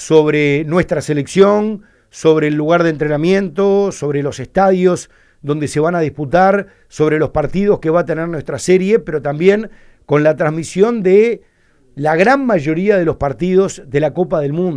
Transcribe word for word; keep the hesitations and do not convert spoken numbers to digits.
sobre nuestra selección, sobre el lugar de entrenamiento, sobre los estadios donde se van a disputar, sobre los partidos que va a tener nuestra serie, pero también con la transmisión de la gran mayoría de los partidos de la Copa del Mundo.